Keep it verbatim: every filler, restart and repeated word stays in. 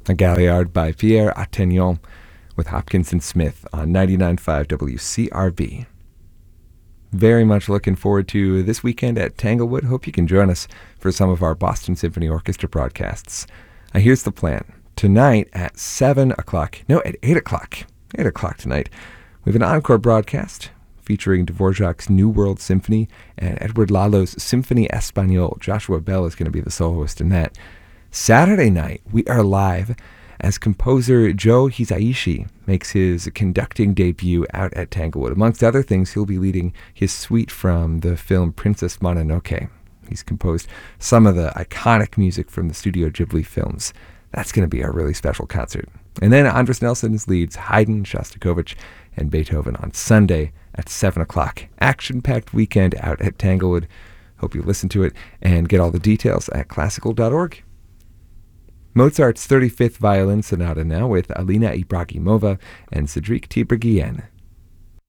A Galliard by Pierre Attignon with Hopkins and Smith on ninety-nine point five W C R V. Very much looking forward to this weekend at Tanglewood. Hope you can join us for some of our Boston Symphony Orchestra broadcasts. Uh, here's the plan. Tonight at seven o'clock, no, at eight o'clock, eight o'clock tonight, we have an encore broadcast featuring Dvorak's New World Symphony and Edward Lalo's Symphony Espagnole. Joshua Bell is going to be the soloist in that. Saturday night, we are live as composer Joe Hisaishi makes his conducting debut out at Tanglewood. Amongst other things, he'll be leading his suite from the film Princess Mononoke. He's composed some of the iconic music from the Studio Ghibli films. That's going to be a really special concert. And then Andres Nelson leads Haydn, Shostakovich, and Beethoven on Sunday at seven o'clock. Action-packed weekend out at Tanglewood. Hope you listen to it and get all the details at classical dot org. Mozart's thirty-fifth Violin Sonata now with Alina Ibragimova and Cedric Tiberghien.